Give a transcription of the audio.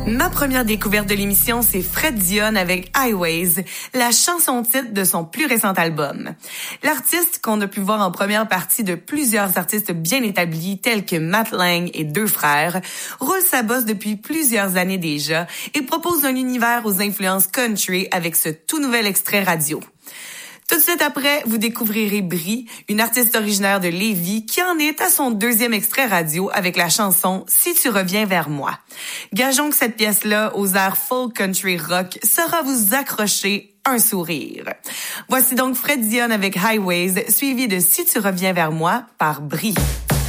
Ma première découverte de l'émission, c'est Fred Dionne avec Highways, la chanson-titre de son plus récent album. L'artiste, qu'on a pu voir en première partie de plusieurs artistes bien établis tels que Matt Lang et Deux Frères, roule sa bosse depuis plusieurs années déjà et propose un univers aux influences country avec ce tout nouvel extrait radio. Tout de suite après, vous découvrirez Brie, une artiste originaire de Lévis qui en est à son deuxième extrait radio avec la chanson « Si tu reviens vers moi ». Gageons que cette pièce-là, aux airs folk country rock, saura vous accrocher un sourire. Voici donc Fred Dionne avec Highways, suivi de « Si tu reviens vers moi » par Brie.